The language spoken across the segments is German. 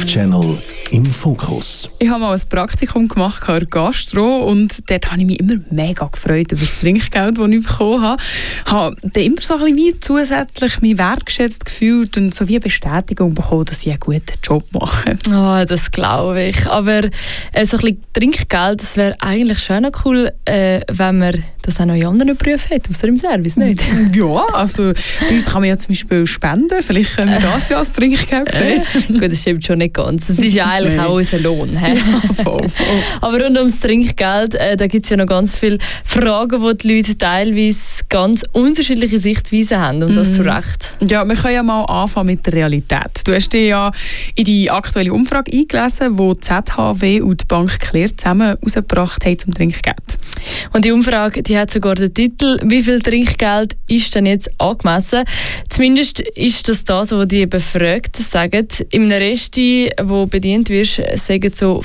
Live Channel im Fokus. Ich habe mal ein Praktikum gemacht in der Gastro und dort habe ich mich immer mega gefreut über das Trinkgeld, das ich bekommen habe. Ich habe dann immer so ein bisschen wie zusätzlich mich wertgeschätzt gefühlt und so wie eine Bestätigung bekommen, dass ich einen guten Job mache. Oh, das glaube ich. Aber so ein bisschen Trinkgeld, das wäre eigentlich schon noch cool, wenn man das auch noch in anderen Berufen hat, außer im Service, nicht? Ja, also bei uns kann man ja zum Beispiel spenden. Vielleicht können wir das ja als Trinkgeld sehen. Gut, das stimmt schon nicht ganz. Das ist ja eigentlich auch unser Lohn. Ja, voll. Aber rund ums Trinkgeld, da gibt es ja noch ganz viele Fragen, wo die Leute teilweise ganz unterschiedliche Sichtweisen haben. Und das zu Recht. Ja, wir können ja mal anfangen mit der Realität. Du hast dich ja in die aktuelle Umfrage eingelesen, die ZHW und die Bank Claire zusammen herausgebracht haben zum Trinkgeld. Und die Umfrage, die hat sogar den Titel «Wie viel Trinkgeld ist denn jetzt angemessen?» Zumindest ist das, was die Befragten sagen. Im Resti, wo bedient wirst, sagen so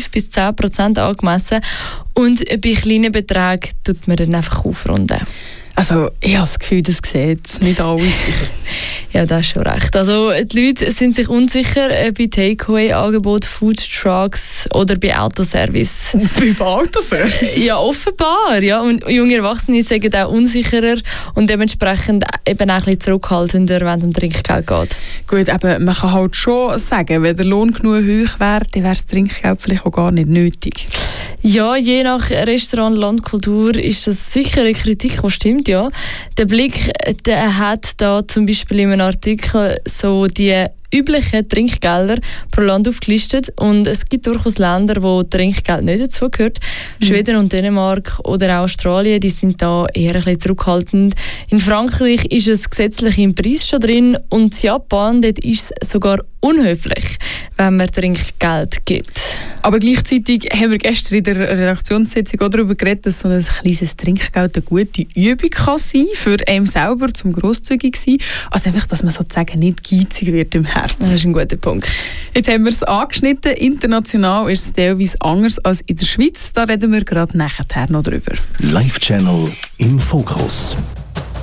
5-10% angemessen. Und bei kleinen Beträgen tut man dann einfach aufrunden. Also, ich habe das Gefühl, das sieht nicht alle. Ja, das ist schon recht. Also, die Leute sind sich unsicher bei Takeaway-Angeboten, Foodtrucks oder bei Autoservice. Bei Autoservice? Ja, offenbar. Ja. Und junge Erwachsene sind auch unsicherer und dementsprechend eben auch ein bisschen zurückhaltender, wenn es um Trinkgeld geht. Gut, aber man kann halt schon sagen, wenn der Lohn genug hoch wäre, dann wäre das Trinkgeld vielleicht auch gar nicht nötig. Ja, je nach Restaurant, Landkultur ist das sicher eine Kritik, die stimmt, ja. Der Blick, der hat da zum Beispiel in einem Artikel so die üblichen Trinkgelder pro Land aufgelistet und es gibt durchaus Länder, wo Trinkgeld nicht dazugehört. Schweden und Dänemark oder Australien, die sind da eher ein bisschen zurückhaltend. In Frankreich ist es gesetzlich im Preis schon drin und in Japan, dort ist es sogar unhöflich, wenn man Trinkgeld gibt. Aber gleichzeitig haben wir gestern in der Redaktionssitzung auch darüber geredet, dass so ein kleines Trinkgeld eine gute Übung kann sein für einen selber, zum grosszügig sein. Also einfach, dass man sozusagen nicht geizig wird im Herzen. Das ist ein guter Punkt. Jetzt haben wir es angeschnitten. International ist es teilweise anders als in der Schweiz. Da reden wir gerade nachher noch drüber. Live Channel im Fokus.